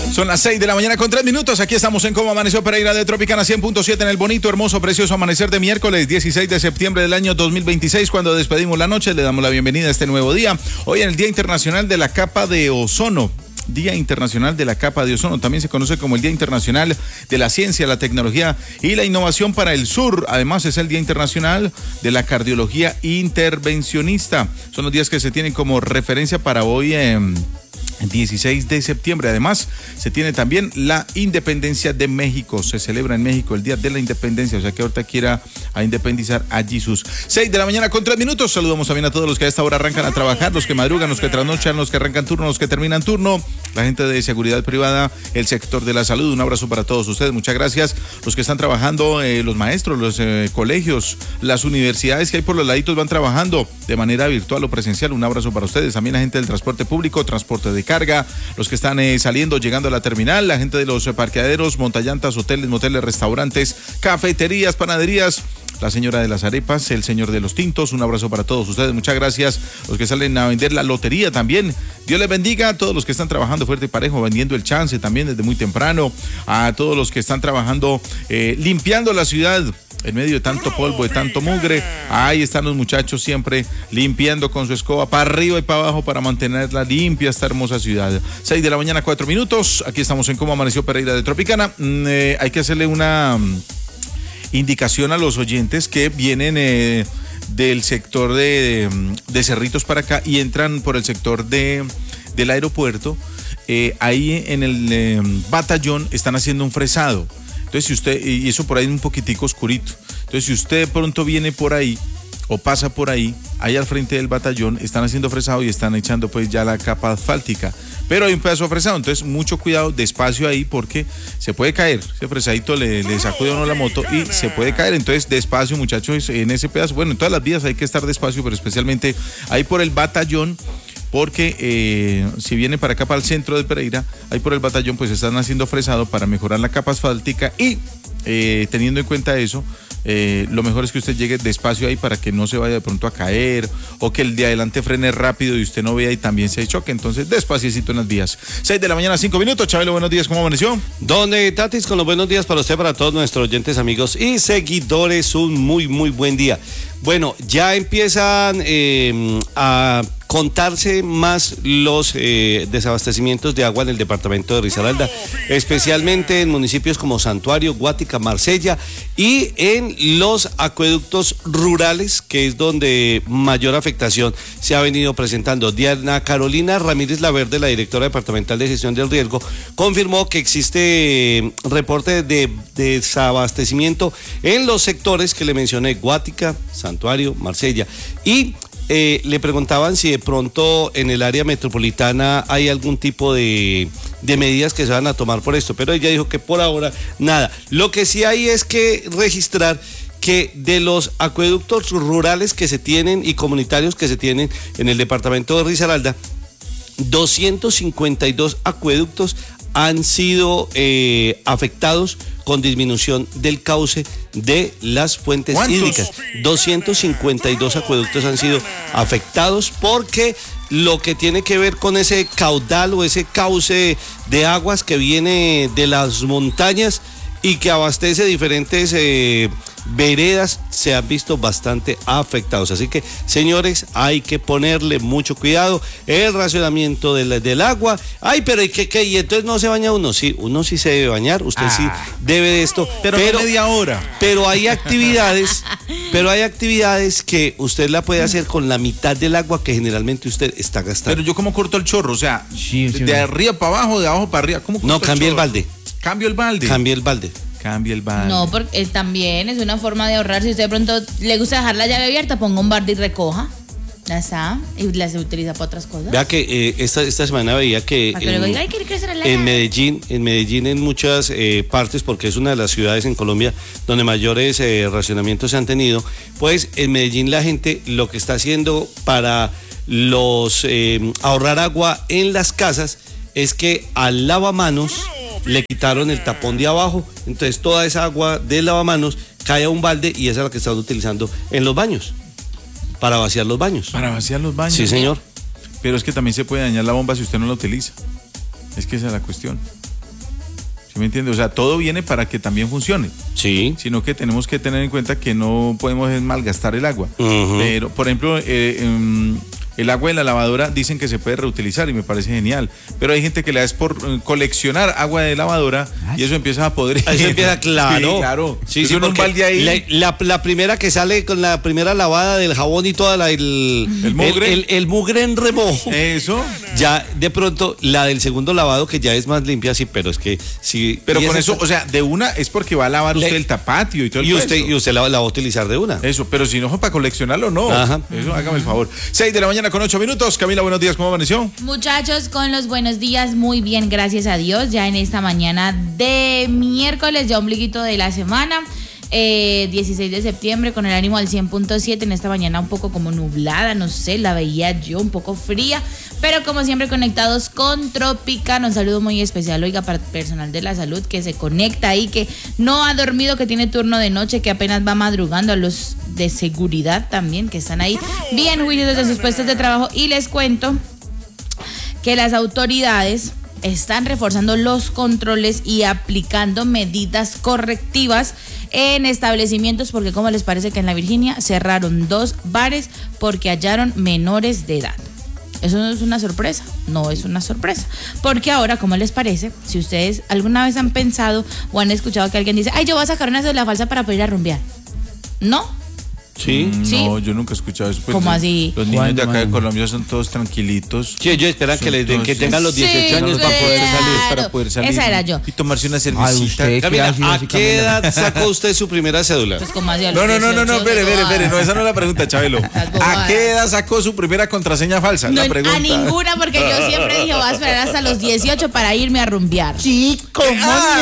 Son las 6 de la mañana con 3 minutos. Aquí estamos en Cómo Amaneció Pereira de Tropicana 100.7 en el bonito, hermoso, precioso amanecer de miércoles 16 de septiembre del año 2026. Cuando despedimos la noche, le damos la bienvenida a este nuevo día. Hoy en el Día Internacional de la Capa de Ozono. Día Internacional de la Capa de Ozono, también se conoce como el Día Internacional de la Ciencia, la Tecnología y la Innovación para el Sur. Además es el Día Internacional de la Cardiología Intervencionista. Son los días que se tienen como referencia para hoy 16 de septiembre. Además, se tiene también la independencia de México. Se celebra en México el Día de la Independencia, o sea que ahorita quiera a independizar a Jesús. 6 de la mañana con 3 minutos. Saludamos también a todos los que a esta hora arrancan a trabajar, los que madrugan, los que trasnochan, los que arrancan turno, los que terminan turno, la gente de seguridad privada, el sector de la salud. Un abrazo para todos ustedes. Muchas gracias. Los que están trabajando, los maestros, los colegios, las universidades que hay por los laditos van trabajando de manera virtual o presencial. Un abrazo para ustedes. También la gente del transporte público, transporte de carga, los que están saliendo, llegando a la terminal, la gente de los parqueaderos, montallantas, hoteles, moteles, restaurantes, cafeterías, panaderías, la señora de las arepas, el señor de los tintos. Un abrazo para todos ustedes, muchas gracias. Los que salen a vender la lotería también, Dios les bendiga. A todos los que están trabajando fuerte y parejo, vendiendo el chance también desde muy temprano, a todos los que están trabajando, limpiando la ciudad en medio de tanto polvo, de tanto mugre. Ahí están los muchachos siempre limpiando con su escoba para arriba y para abajo para mantenerla limpia esta hermosa ciudad. 6 de la mañana, 4 minutos. Aquí estamos en Cómo Amaneció Pereira de Tropicana. Hay que hacerle una indicación a los oyentes que vienen del sector de Cerritos para acá y entran por el sector del aeropuerto. Ahí en el batallón están haciendo un fresado. Entonces, si usted, y eso por ahí es un poquitico oscurito. Entonces, si usted de pronto viene por ahí o pasa por ahí al frente del batallón, están haciendo fresado y están echando pues ya la capa asfáltica. Pero hay un pedazo de fresado, entonces mucho cuidado, despacio ahí porque se puede caer. Ese fresadito le sacude a uno la moto y se puede caer. Entonces, despacio, muchachos, en ese pedazo. Bueno, en todas las vías hay que estar despacio, pero especialmente ahí por el batallón. Porque si viene para acá, para el centro de Pereira, ahí por el batallón, pues están haciendo fresado para mejorar la capa asfáltica y teniendo en cuenta eso, lo mejor es que usted llegue despacio ahí para que no se vaya de pronto a caer o que el de adelante frene rápido y usted no vea y también se choque. Entonces, despaciecito en las vías. 6 de la mañana, 5 minutos. Chabelo, buenos días, ¿cómo amaneció? Don Tatis, con los buenos días para usted, para todos nuestros oyentes, amigos y seguidores. Un muy, muy buen día. Bueno, ya empiezan a contarse más los desabastecimientos de agua en el departamento de Risaralda, especialmente en municipios como Santuario, Guática, Marsella y en los acueductos rurales, que es donde mayor afectación se ha venido presentando. Diana Carolina Ramírez Laverde, la directora departamental de gestión del riesgo, confirmó que existe reporte de desabastecimiento en los sectores que le mencioné: Guática, Santuario, Marsella, y le preguntaban si de pronto en el área metropolitana hay algún tipo de medidas que se van a tomar por esto, pero ella dijo que por ahora nada. Lo que sí hay es que registrar que de los acueductos rurales que se tienen y comunitarios que se tienen en el departamento de Risaralda, 252 acueductos han sido afectados con disminución del cauce de las fuentes hídricas. 252 acueductos han sido afectados porque lo que tiene que ver con ese caudal o ese cauce de aguas que viene de las montañas y que abastece diferentes veredas, se han visto bastante afectados. Así que, señores, hay que ponerle mucho cuidado. El racionamiento del agua. Ay, pero ¿qué? ¿Y entonces no se baña uno? Sí, uno sí se debe bañar, usted sí debe de esto. Pero media hora. Pero hay actividades que usted la puede hacer con la mitad del agua que generalmente usted está gastando. Pero yo, ¿cómo corto el chorro? O sea, de arriba para abajo, de abajo para arriba. ¿Cómo corto No, cambie el balde. Cambio el balde. Cambie el balde. No, porque también es una forma de ahorrar. Si usted de pronto le gusta dejar la llave abierta, ponga un balde y recoja. Ya está. Y la se utiliza para otras cosas. Vea que esta semana veía que en Medellín, en muchas partes, porque es una de las ciudades en Colombia donde mayores racionamientos se han tenido, pues en Medellín la gente lo que está haciendo para ahorrar agua en las casas es que al lavamanos le quitaron el tapón de abajo, entonces toda esa agua del lavamanos cae a un balde y esa es la que están utilizando en los baños, para vaciar los baños. ¿Para vaciar los baños? Sí, señor. Pero es que también se puede dañar la bomba si usted no la utiliza. Es que esa es la cuestión. ¿Sí me entiende? O sea, todo viene para que también funcione. Sí. Sino que tenemos que tener en cuenta que no podemos malgastar el agua. Ujú. Pero, por ejemplo, el agua en la lavadora dicen que se puede reutilizar y me parece genial. Pero hay gente que le da es por coleccionar agua de lavadora y eso empieza a podrir. Eso empieza, claro. Sí, claro. Sí, Eso sí, en un porque balde ahí. la primera que sale con la primera lavada del jabón y toda el mugre. el mugre en remojo. Eso. Ya de pronto la del segundo lavado que ya es más limpia, sí, pero es que sí. Pero y con esa- eso, o sea, de una es porque va a lavar usted el tapatio y todo el y usted cuento. la va a utilizar de una. Eso, pero si no fue para coleccionarlo, no. Ajá. Eso, hágame el favor. 6 de la mañana con 8 minutos. Camila, buenos días, ¿cómo amaneció? Muchachos, con los buenos días, muy bien, gracias a Dios. Ya en esta mañana de miércoles, ya ombliguito de la semana. 16 de septiembre con el ánimo al 100.7, en esta mañana un poco como nublada, no sé, la veía yo un poco fría, pero como siempre conectados con Tropicana. Un saludo muy especial, oiga, para el personal de la salud que se conecta ahí, que no ha dormido, que tiene turno de noche, que apenas va madrugando, a los de seguridad también, que están ahí bien juiciosos de sus puestos de trabajo. Y les cuento que las autoridades están reforzando los controles y aplicando medidas correctivas en establecimientos, porque como les parece que en la Virginia cerraron 2 bares porque hallaron menores de edad. ¿Eso no es una sorpresa? No es una sorpresa. Porque ahora, ¿cómo les parece? Si ustedes alguna vez han pensado o han escuchado que alguien dice, ay, yo voy a sacar una cédula falsa para poder ir a rumbear. ¿No? Sí. Sí. No, yo nunca he escuchado eso. Pues, ¿Cómo así? Los niños de acá de ¿Cuándo? Colombia son todos tranquilitos. Sí, ellos esperan que, que tengan los 18 Sí, años para poder claro. salir. Para poder salir. Esa era yo. Y tomarse una Ay, cervecita. usted. Camila, ha sido ¿a así, qué Camila? edad sacó usted su primera cédula? Pues como así a los No, 18, espere, no, esa no es la pregunta, Chabelo. Las bobadas. ¿A qué edad sacó su primera contraseña falsa? No, La pregunta. a ninguna, porque yo siempre dije, voy a esperar hasta los 18 para irme a rumbear. Sí, ¿cómo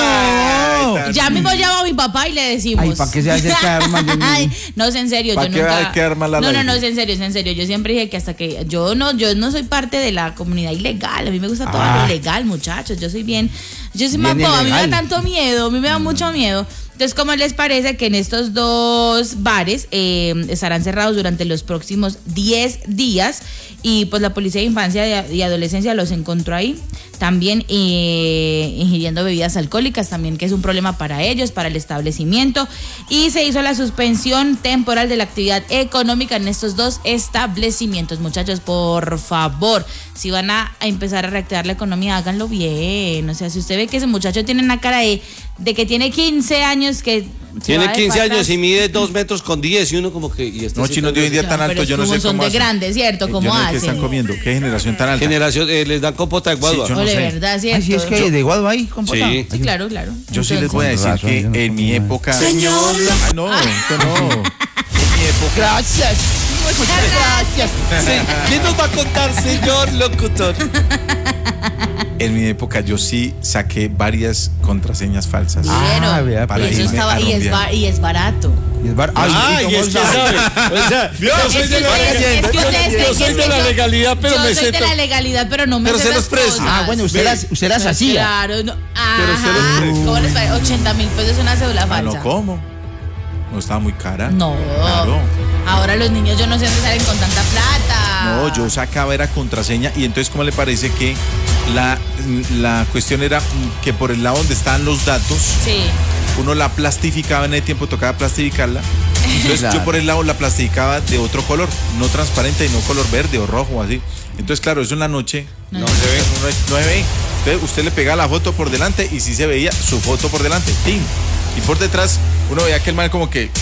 Ay, no? tan- Ya mismo llamo a mi papá y le decimos. Ay, ¿para qué se hace quedar mal de mí? Ay, no, es en serio, ¿Pa' yo qué va nunca. a quedar mal al no, aire? es en serio, es en serio. Yo siempre dije que hasta que yo no soy parte de la comunidad ilegal. A mí me gusta todo lo legal, muchachos. Yo soy bien más Bien boba. A mí me da ilegal. tanto miedo, a mí me da mucho miedo. Entonces, ¿cómo les parece que en estos 2 bares estarán cerrados durante los próximos 10 días? Y pues la Policía de Infancia y Adolescencia los encontró ahí. También ingiriendo bebidas alcohólicas, también que es un problema para ellos, para el establecimiento. Y se hizo la suspensión temporal de la actividad económica en estos 2 establecimientos. Muchachos, por favor, si van a empezar a reactivar la economía, háganlo bien. O sea, si usted ve que ese muchacho tiene una cara de que tiene 15 años, que se Tiene va de 15 patas. años y mide 2 metros con 10 y uno como que... Y este No, sí chinos de hoy en día No, tan pero alto, es yo no como sé son cómo de hacen. grandes, ¿cierto? ¿Cómo Yo no sé qué hacen? están comiendo. ¿Qué generación tan alta? Generación, les dan compota de guadua. Sí, yo no O de sé. verdad, ¿cierto? Ay, sí, es que de guado ahí, compota. Sí. Sí, claro. Yo sí les voy a decir Con razón, que yo no en mi comía. época... ¡Señor! Ay, no, esto no. En mi época... Gracias. Muchas gracias. ¿Quién nos va a contar, señor locutor? En mi época yo sí saqué varias contraseñas falsas. Ah, vea, para Y eso irme estaba, a rumbear. y es barato. Y es bar- Ay, Ay, ¿cómo es que sabe? sabe. O sea, yo soy Es de que la ustedes- legalidad. es que ustedes creen Yo que soy es de que la yo- legalidad, pero yo me soy siento... de la legalidad, pero no me Pero sé se esas los presto. cosas. Ah, bueno, usted las hacía. Claro, no. Pero se los Ajá. presto. ¿Cómo les parece? 80.000 pesos una cédula Ah, falsa. no, ¿cómo? No estaba muy cara. No. Claro. Ahora los niños yo no sé dónde salen con tanta plata. No, yo sacaba era contraseña y entonces ¿cómo le parece que la cuestión era que por el lado donde estaban los datos, Sí. uno la plastificaba, en el tiempo tocaba plastificarla. Entonces Claro. yo por el lado la plastificaba de otro color, no transparente y no color verde o rojo o así. Entonces claro, eso en la noche No. no se ve. No se ve. Entonces usted le pegaba la foto por delante y sí se veía su foto por delante. ¡Tin! Y por detrás uno veía que el man como que...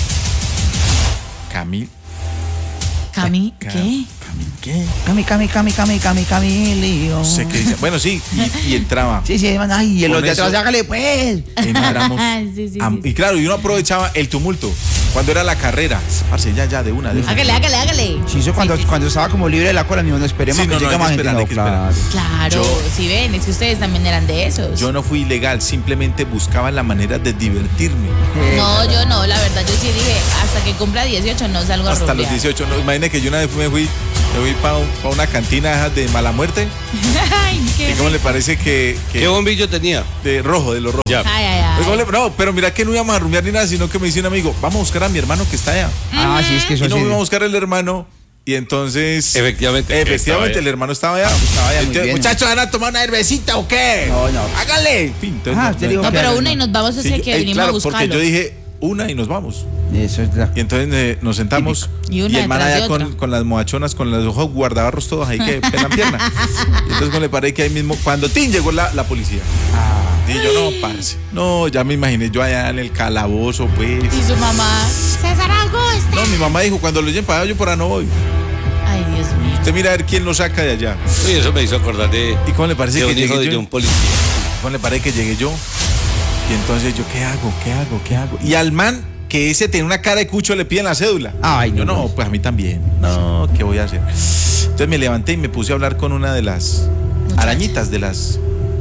Camil. Cami, ¿qué? Camil, ¿qué? Camilio. No sé qué dice. Bueno, sí, y entraba. Sí, sí, man, ay, y el Con de atrás, eso- hágale pues. Entramos. Sí, sí, Y claro, y uno aprovechaba el tumulto cuando era la carrera. Parce, ya, de una. Hágale. Sí, eso cuando estaba como libre de la cola, no esperemos Sí, que no, llegue hay más que gente. esperar, No, hay que esperar. claro. Claro, Yo- si ven, es que ustedes también eran de esos. Yo no fui ilegal, simplemente buscaba la manera de divertirme. No, yo no, la verdad, yo sí dije, hasta que cumpla 18 no salgo a Hasta rumbear. los 18. No, imagine que yo una vez me fui para una cantina de mala muerte. Ay, ¿Y cómo le parece que ¿Qué bombillo tenía? de los rojos? Ya. Ay. Oye, ¿cómo le- No, pero mira que no íbamos a rumbear ni nada, sino que me dice un amigo, vamos a buscar a mi hermano que está allá. Ah, sí, es que Y eso no sí. fuimos a buscar al hermano Y entonces... Efectivamente. el hermano estaba allá. allá muy Entonces, bien. muchachos, ¿van a tomar una cervecita o qué? No. Hágale. Fin, entonces, Usted dijo No, que pero era- una y nos vamos a sí, hacer que vinimos claro, a buscarlo. porque yo dije una y nos vamos. Eso es la... Y entonces nos sentamos Y una el man detrás de allá otra. con las moachonas, con los ojos guardabarros todos ahí que pelan pierna. Y entonces cuando le paré que ahí mismo, cuando Tin llegó la policía. Y yo no, parce. No, ya me imaginé yo allá en el calabozo, pues. Y su mamá, César Augusto. No, mi mamá dijo, cuando lo lleven para allá, yo por ahí no voy. Ay, Dios mío. Usted mira a ver quién lo saca de allá. Uy, eso me hizo acordar de, ¿Y cómo le parece de que un hijo llegué de yo? un policía. ¿Cómo le parece que llegué yo? Y entonces yo, ¿qué hago? Y al man, que ese tiene una cara de cucho, le piden la cédula. Ay, Yo no. no, pues a mí también. No, ¿qué voy a hacer? Entonces me levanté y me puse a hablar con una de las arañitas, de las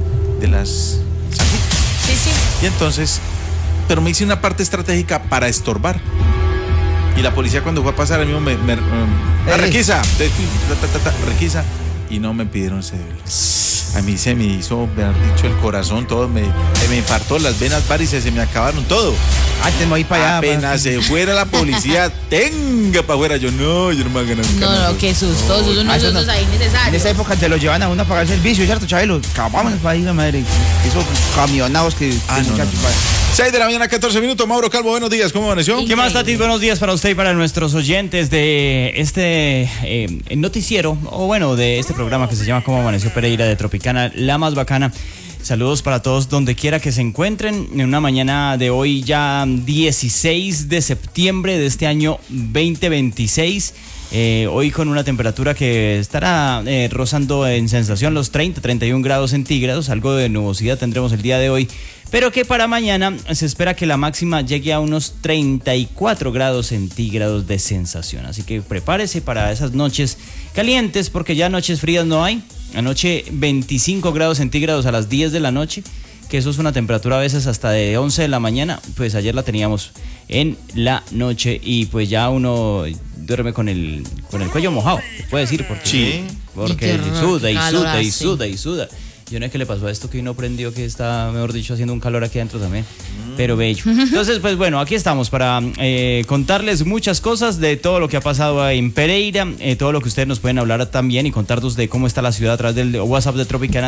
zanjitas. Sí. Y entonces, pero me hice una parte estratégica para estorbar. Y la policía cuando fue a pasar, a mí me requisa, requisa, y no me pidieron cédula. A mí se me hizo, me han dicho, el corazón, todo, me infartó, las venas varices, se me acabaron todo. Antes me voy para allá. Apenas se fuera la policía, tenga para afuera, yo no me voy a ganar. No, qué susto, esos son unos eso no. sustos ahí En necesarios. esa época te lo llevan a uno a pagar el servicio, ¿cierto, Chabelo? Acabamos para ir a madre. Esos camionados que... muchachos, 6 de la mañana, 14 minutos. Mauro Calvo, buenos días, ¿cómo amaneció? ¿Qué más, Tatis? Buenos días para usted y para nuestros oyentes de este noticiero, o bueno, de este programa que se llama Cómo Amaneció Pereira de Tropicana, la más bacana. Saludos para todos donde quiera que se encuentren en una mañana de hoy ya 16 de septiembre de este año 2026. Hoy con una temperatura que estará rozando en sensación los 31 grados centígrados, algo de nubosidad tendremos el día de hoy, pero que para mañana se espera que la máxima llegue a unos 34 grados centígrados de sensación. Así que prepárese para esas noches calientes, porque ya noches frías no hay. Anoche 25 grados centígrados a las 10 de la noche, que eso es una temperatura a veces hasta de 11 de la mañana, pues ayer la teníamos en la noche y pues ya uno duerme con el cuello mojado, se puede decir, porque, Sí. porque Y qué suda y calor suda y hace. suda y suda. Yo no sé qué le pasó a esto que uno prendió, que está, mejor dicho, haciendo un calor aquí adentro también, pero bello. Entonces, pues bueno, aquí estamos para contarles muchas cosas de todo lo que ha pasado en Pereira, todo lo que ustedes nos pueden hablar también y contarnos de cómo está la ciudad a través del WhatsApp de Tropicana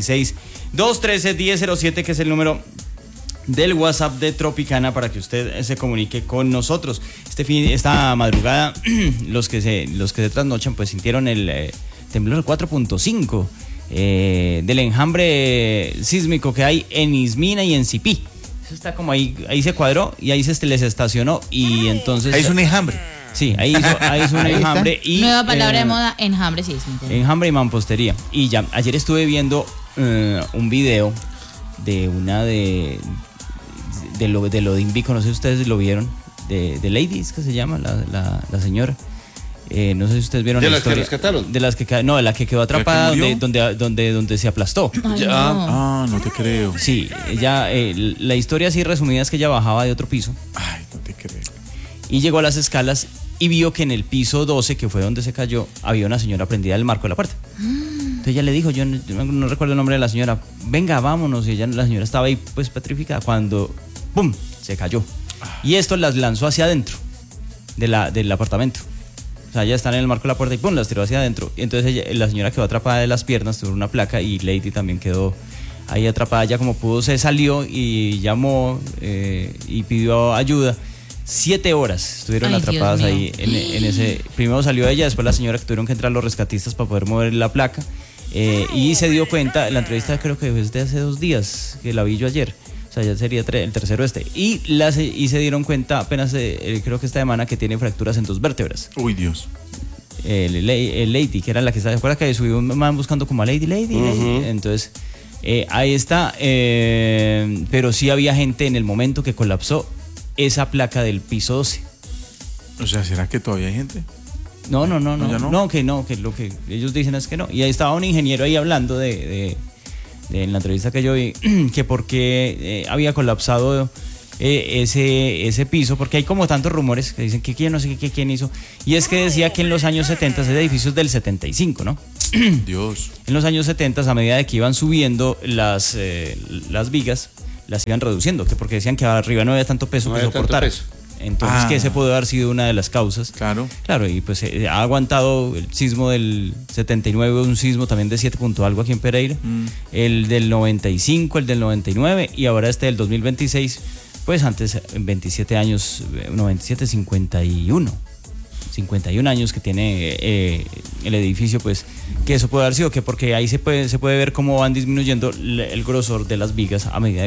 316-213-1007, que es el número del WhatsApp de Tropicana para que usted se comunique con nosotros. Esta madrugada, los que se trasnochan, pues sintieron el temblor 4.5 del enjambre sísmico que hay en Ismina y en Cipí. Eso está como ahí se cuadró y ahí se les estacionó y entonces... Ahí es un enjambre. Sí, ahí hizo un Ahí está. enjambre y... Nueva palabra de moda, enjambre sísmico. Enjambre y mampostería. Y ya, ayer estuve viendo un video de una de lo de Invico, no sé si ustedes lo vieron, de Ladies, que se llama la señora. No sé si ustedes vieron ¿De la las que historia. rescataron? De las que no, de la que quedó atrapada murió? donde se aplastó. Ay, Ya. no. Ah, no te creo. Sí, ella, la historia así resumida es que ella bajaba de otro piso Ay, no te creo. y llegó a las escalas y vio que en el piso 12, que fue donde se cayó, había una señora prendida del marco de la puerta. Entonces ella le dijo, yo no recuerdo el nombre de la señora, venga, vámonos. Y la señora estaba ahí pues petrificada cuando, ¡pum!, se cayó. Y esto las lanzó hacia adentro del apartamento. O sea, ya están en el marco de la puerta y ¡pum!, las tiró hacia adentro. Y entonces la señora quedó atrapada de las piernas, tuvo una placa y Lady también quedó ahí atrapada. Ya como pudo se salió y llamó y pidió ayuda. 7 horas estuvieron Ay, Dios atrapadas mío. ahí en ese. Primero salió ella, después la señora, que tuvieron que entrar los rescatistas para poder mover la placa. Y se dio cuenta, en la entrevista creo que fue de hace 2 días, que la vi yo ayer. O sea, ya sería el tercero este. Y se dieron cuenta apenas, creo que esta semana, que tiene fracturas en 2 vértebras. Uy, Dios. El Lady, que era la que estaba. ¿Se acuerdan que subió un man buscando como a Lady? Entonces, ahí está. Pero sí había gente en el momento que colapsó esa placa del piso 12. O sea, ¿será que todavía hay gente? No. ¿Ya no? No, que lo que ellos dicen es que no. Y ahí estaba un ingeniero ahí hablando en la entrevista que yo vi, que por qué había colapsado ese piso, porque hay como tantos rumores que dicen que quién no sé qué quién hizo. Y es que decía que en los años 70, ese edificio es del 75, ¿no? Dios. En los años 70, a medida de que iban subiendo las vigas, las iban reduciendo, que porque decían que arriba no había tanto peso No que había tanto soportar. peso. Entonces, que ese puede haber sido una de las causas. Claro. Claro, y pues ha aguantado el sismo del 79, un sismo también de 7 punto algo aquí en Pereira, el del 95, el del 99 y ahora este del 2026, pues antes 27 años, 97, 51 años que tiene el edificio, pues que eso puede haber sido que porque ahí se puede ver cómo van disminuyendo el grosor de las vigas a medida